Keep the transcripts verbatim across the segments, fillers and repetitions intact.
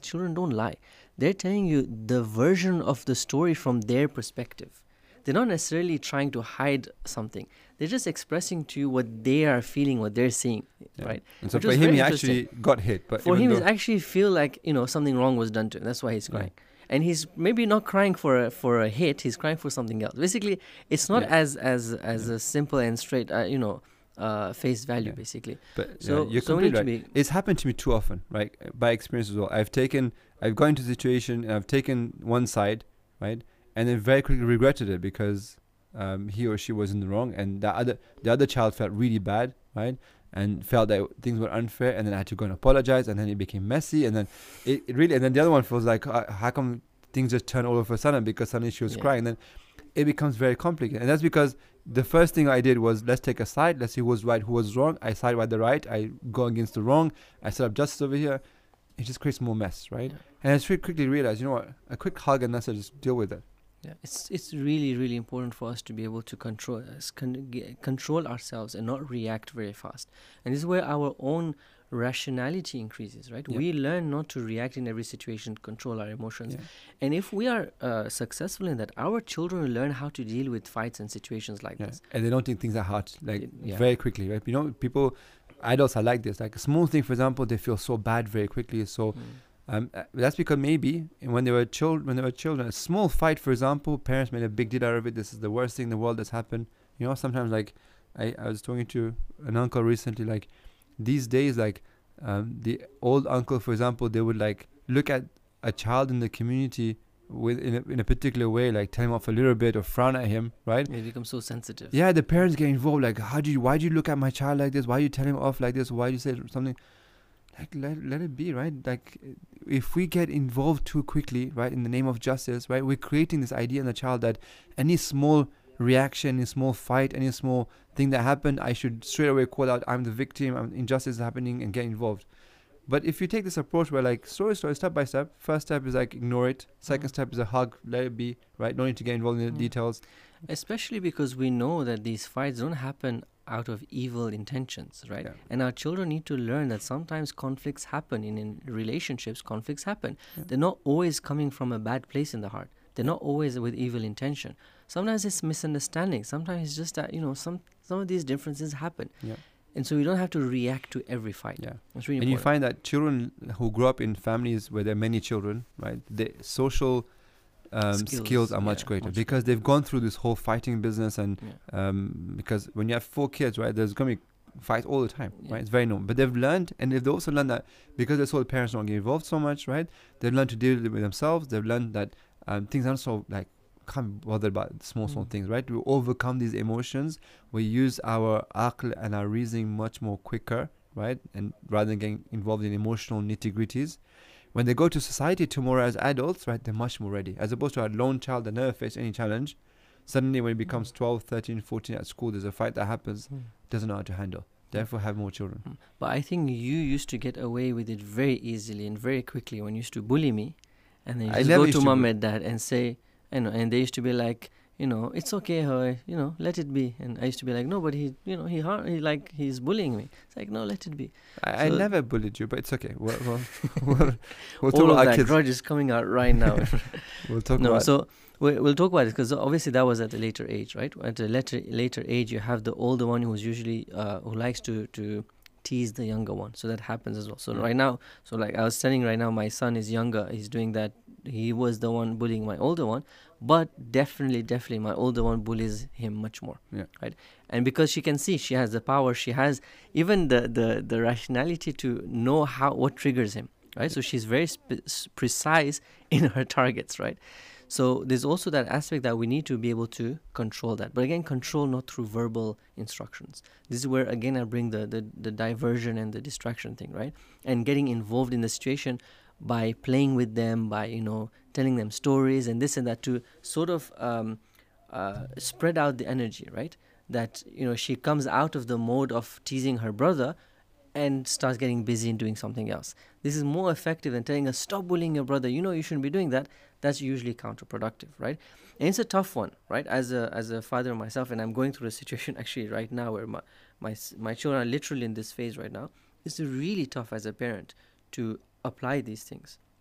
children don't lie. They're telling you the version of the story from their perspective. They're not necessarily trying to hide something. They're just expressing to you what they are feeling, what they're seeing, Yeah. right? And so Which for was him, very he interesting. actually got hit. But For even him, though he actually feel like, you know, something wrong was done to him. That's why he's Yeah. crying. And he's maybe not crying for a, for a hit. He's crying for something else. Basically, it's not Yeah. as as as Yeah. a simple and straight, uh, you know, uh, face value, Yeah. basically. But So- yeah, you're so we need completely to right. be- It's happened to me too often, right? By experience as well. I've taken, I've gone into a situation and I've taken one side, right, and then very quickly regretted it because um, he or she was in the wrong, and the other the other child felt really bad, right, and felt that things were unfair, and then I had to go and apologize, and then it became messy, and then it, it really, and then the other one feels like, uh, how come things just turn all of a sudden because suddenly she was Yeah. crying, and then it becomes very complicated, and that's because the first thing I did was let's take a side, let's see who was right, who was wrong. I side by the right, I go against the wrong, I set up justice over here. It just creates more mess, right? Yeah. And I just quickly realized, you know what, a quick hug and that's it, just deal with it. Yeah, it's it's really really important for us to be able to control us, con- ge- control ourselves and not react very fast. And this is where our own rationality increases, right? Yeah. We learn not to react in every situation, control our emotions. Yeah. And if we are uh, successful in that, our children will learn how to deal with fights and situations like Yeah. this. And they don't take things that hard, like Y- yeah. very quickly, right? You know, people, adults are like this. Like a small thing, for example, they feel so bad very quickly. So Mm. um, uh, that's because maybe when they were children, when they were children, a small fight, for example, parents made a big deal out of it. This is the worst thing in the world that's happened. You know, sometimes like I, I was talking to an uncle recently, like these days, like um, the old uncle, for example, they would like look at a child in the community with in a, in a particular way, like tell him off a little bit or frown at him, right? It becomes so sensitive. Yeah, the parents get involved. Like, how do you? Why do you look at my child like this? Why do you tell him off like this? Why do you say something? Like, let let it be, right? Like, if we get involved too quickly, right, in the name of justice, right, we're creating this idea in the child that any small reaction, any small fight, any small thing that happened, I should straight away call out, I'm the victim, I'm, injustice is happening, and get involved. But if you take this approach where like story story step by step, first step is like ignore it, second Mm. step is a hug, let it be, right? No need to get involved in the Mm. details. Especially because we know that these fights don't happen out of evil intentions, right? Yeah. And our children need to learn that sometimes conflicts happen in, in relationships, conflicts happen. Yeah. They're not always coming from a bad place in the heart. They're not always with evil intention. Sometimes it's misunderstanding. Sometimes it's just that, you know, some, some of these differences happen. Yeah. And so we don't have to react to every fight. Yeah. It's really And you important. find that children who grow up in families where there are many children, right, the social um, skills, Skills, are much yeah, greater much because they've gone through this whole fighting business. And Yeah. um, because when you have four kids, right, there's going to be fights all the time, Yeah. right? It's very normal. But they've learned, and they've also learned that because they saw the parents don't get involved so much, right, they've learned to deal with themselves. They've learned that um, things aren't so, like, can't be bothered about small, small Mm. things, right? We overcome these emotions. We use our aql and our reasoning much more quicker, right? And rather than getting involved in emotional nitty-gritties. When they go to society tomorrow as adults, right, they're much more ready. As opposed to a lone child that never faced any challenge. Suddenly when it becomes twelve, thirteen, fourteen at school, there's a fight that happens, Mm. doesn't know how to handle. Therefore have more children. Mm. But I think you used to get away with it very easily and very quickly when you used to bully me. And then you I just never go used to to mom bully. and dad and say, you know, and they used to be like, you know, it's okay, Hoy, you know, let it be. And I used to be like, no, but he, you know, he, har- he like, he's bullying me. It's like, no, let it be. I, I So- never bullied you, but it's okay. We'll, we'll, we'll, we'll talk All of about our that kids. grudge is coming out right now. We'll talk No, about so we, we'll talk about it because obviously that was at a later age, right? At a later later age, you have the older one who's usually uh, who likes to to tease the younger one. So that happens as well. So Yeah. right now, so like I was telling right now, my son is younger. He's doing that. He was the one bullying my older one, but definitely, definitely, my older one bullies him much more. Yeah. Right. And because she can see, she has the power. She has even the the the rationality to know how what triggers him. Right. So she's very sp- s- precise in her targets. Right. So there's also that aspect that we need to be able to control that. But again, control not through verbal instructions. This is where, again, I bring the, the, the diversion and the distraction thing, right? And getting involved in the situation by playing with them, by, you know, telling them stories and this and that to sort of um, uh, spread out the energy, right? That, you know, she comes out of the mode of teasing her brother and starts getting busy and doing something else. This is more effective than telling her, stop bullying your brother. You know you shouldn't be doing that. That's usually counterproductive, right? And it's a tough one, right? As a as a father myself, and I'm going through a situation actually right now where my my my children are literally in this phase right now. It's really tough as a parent to apply these things.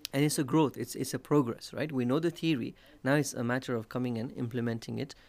and it's a growth, it's it's a progress, right? We know the theory, now it's a matter of coming and implementing it